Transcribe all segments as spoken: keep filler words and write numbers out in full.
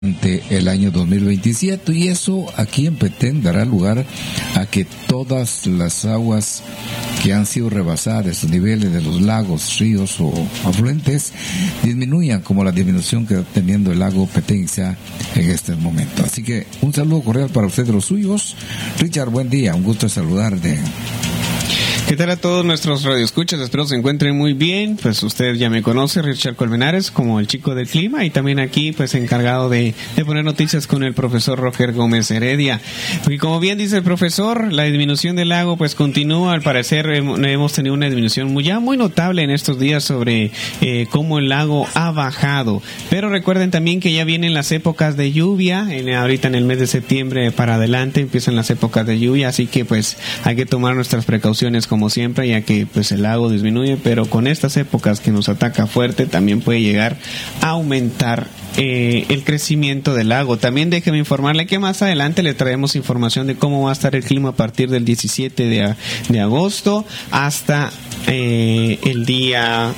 el año dos mil veintisiete, y eso aquí en Petén dará lugar a que todas las aguas que han sido rebasadas de sus niveles de los lagos, ríos o afluentes disminuyan, como la disminución que está teniendo el lago Petenza en este momento. Así que un saludo cordial para usted de los suyos. Richard, buen día, un gusto saludarte. ¿Qué tal a todos nuestros radioescuchas? Espero se encuentren muy bien. Pues usted ya me conoce, Richard Colmenares, como el chico del clima, y también aquí pues encargado de, de poner noticias con el profesor Roger Gómez Heredia. Y como bien dice el profesor, la disminución del lago pues continúa. Al parecer hemos tenido una disminución muy, ya muy notable en estos días sobre eh, cómo el lago ha bajado. Pero recuerden también que ya vienen las épocas de lluvia. En, ahorita en el mes de septiembre para adelante empiezan las épocas de lluvia, así que pues hay que tomar nuestras precauciones como siempre, ya que pues el lago disminuye, pero con estas épocas que nos ataca fuerte también puede llegar a aumentar eh, el crecimiento del lago. También déjeme informarle que más adelante le traemos información de cómo va a estar el clima a partir del diecisiete de, de agosto hasta eh, el día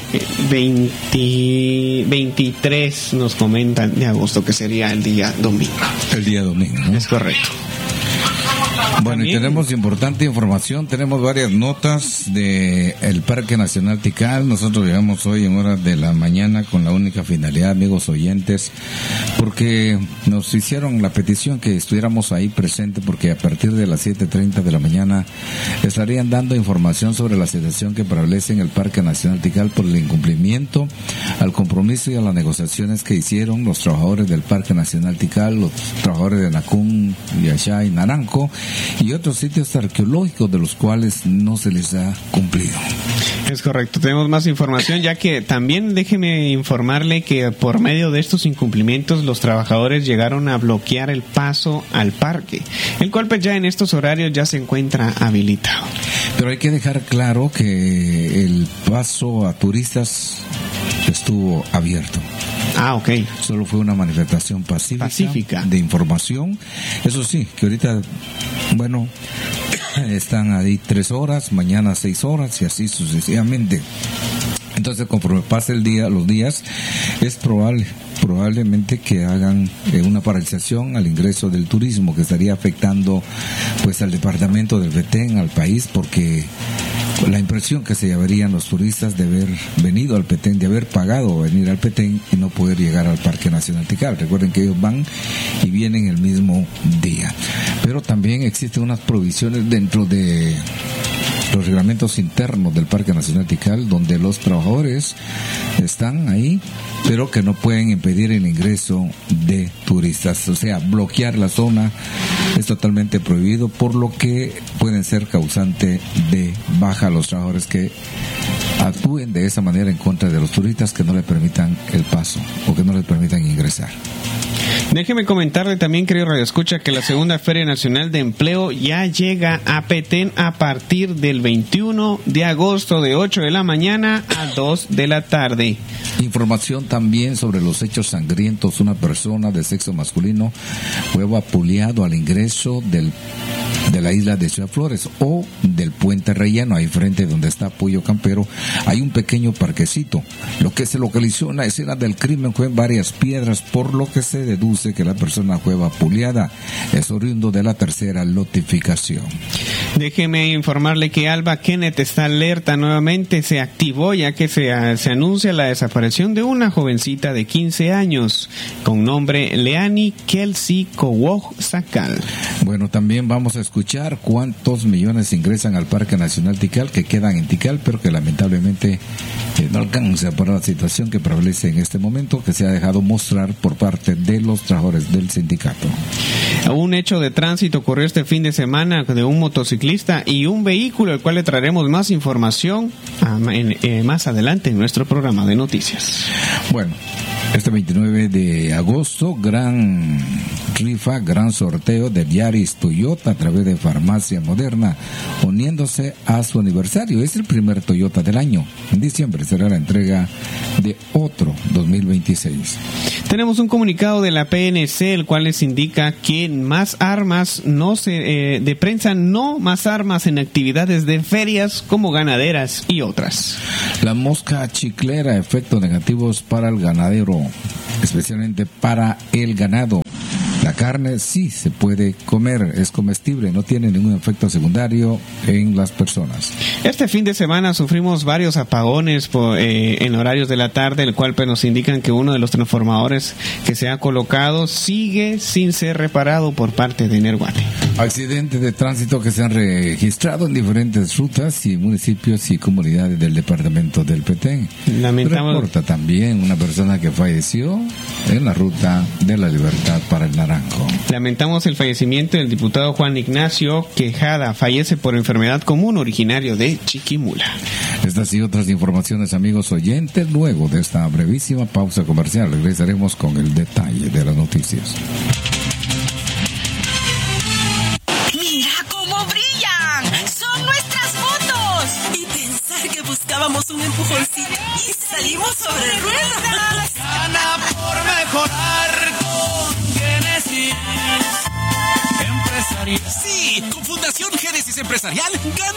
veinte, veintitrés, nos comentan, de agosto, que sería el día domingo. El día domingo, ¿no? Es correcto. Bueno, también, y tenemos importante información, tenemos varias notas de el Parque Nacional Tikal. Nosotros llegamos hoy en horas de la mañana con la única finalidad, amigos oyentes, porque nos hicieron la petición que estuviéramos ahí presentes, porque a partir de las siete treinta de la mañana estarían dando información sobre la situación que prevalece en el Parque Nacional Tikal por el incumplimiento al compromiso y a las negociaciones que hicieron los trabajadores del Parque Nacional Tikal, los trabajadores de Nacún, Yashá y Naranco, y otros sitios arqueológicos de los cuales no se les ha cumplido. Es correcto, tenemos más información, ya que también déjeme informarle que por medio de estos incumplimientos los trabajadores llegaron a bloquear el paso al parque, el cual pues ya en estos horarios ya se encuentra habilitado. Pero hay que dejar claro que el paso a turistas estuvo abierto. Ah, ok. Solo fue una manifestación pacífica, pacífica de información. Eso sí, que ahorita, bueno, están ahí tres horas, mañana seis horas y así sucesivamente. Entonces, conforme pase el día, los días, es probable, probablemente que hagan eh, una paralización al ingreso del turismo, que estaría afectando, pues, al departamento del Petén, al país, porque la impresión que se llevarían los turistas de haber venido al Petén, de haber pagado venir al Petén y no poder llegar al Parque Nacional Tikal. Recuerden que ellos van y vienen el mismo día. Pero también existen unas provisiones dentro de los reglamentos internos del Parque Nacional Tikal, donde los trabajadores están ahí, pero que no pueden impedir el ingreso de turistas. O sea, bloquear la zona es totalmente prohibido, por lo que pueden ser causante de baja a los trabajadores que actúen de esa manera en contra de los turistas que no le permitan el paso o que no les permitan ingresar. Déjeme comentarle también, querido Radio Escucha, que la segunda Feria Nacional de Empleo ya llega a Petén a partir del veintiuno de agosto de ocho de la mañana a dos de la tarde. Información también sobre los hechos sangrientos. Una persona de sexo masculino fue vapuleado al ingreso del de la isla de Ciudad Flores o del Puente Relleno, ahí frente donde está Puyo Campero, hay un pequeño parquecito. Lo que se localizó en la escena del crimen fue varias piedras, por lo que se deduce que la persona fue vapuleada. Es oriundo de la tercera notificación. Déjeme informarle que Alba Kenneth está alerta nuevamente, se activó ya que se, se anuncia la desaparición de una jovencita de quince años con nombre Leani Kelsey Kowog Sakal. Bueno, también vamos a escuchar cuántos millones ingresan al Parque Nacional Tikal, que quedan en Tikal, pero que lamentablemente eh, no alcanza para la situación que prevalece en este momento, que se ha dejado mostrar por parte de los trabajadores del sindicato. Un hecho de tránsito ocurrió este fin de semana de un motociclista y un vehículo, el cual le traeremos más información a, en, eh, más adelante en nuestro programa de noticias. Bueno, este veintinueve de agosto, gran rifa, gran sorteo de Yaris Toyota a través de Farmacia Moderna, uniéndose a su aniversario. Es el primer Toyota del año. En diciembre será la entrega de otro dos mil veintiséis. Tenemos un comunicado de la P N C, el cual les indica que más armas no se eh, de prensa, no más armas en actividades de ferias como ganaderas y otras. La mosca chiclera, efectos negativos para el ganadero. especialmente para el ganado. La carne sí se puede comer, es comestible, no tiene ningún efecto secundario en las personas. Este fin de semana sufrimos varios apagones por, eh, en horarios de la tarde, el cual pues, nos indican que uno de los transformadores que se ha colocado sigue sin ser reparado por parte de Energuate. Accidentes de tránsito que se han registrado en diferentes rutas y municipios y comunidades del departamento del Petén. Lamentamos... Reporta también una persona que falleció en la ruta de la Libertad para el Naranjo. Lamentamos el fallecimiento del diputado Juan Ignacio Quejada, fallece por enfermedad común originario de Chiquimula. Estas y otras informaciones, amigos oyentes, luego de esta brevísima pausa comercial regresaremos con el detalle de las noticias. ¡Mira cómo brillan! ¡Son nuestras fotos! Y pensar que buscábamos un empujoncito y salimos sobre ruedas. Gana por mejorar con Génesis Empresarial. Sí, con Fundación Génesis Empresarial gana